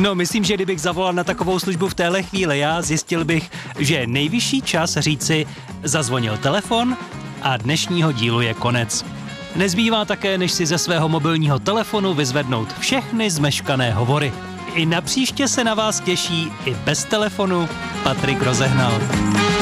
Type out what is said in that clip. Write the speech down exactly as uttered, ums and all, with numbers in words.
No, myslím, že kdybych zavolal na takovou službu v téhle chvíli já, zjistil bych, že je nejvyšší čas říci zazvonil telefon a dnešního dílu je konec. Nezbývá také, než si ze svého mobilního telefonu vyzvednout všechny zmeškané hovory. I na příště se na vás těší i bez telefonu Patrik Rozehnal.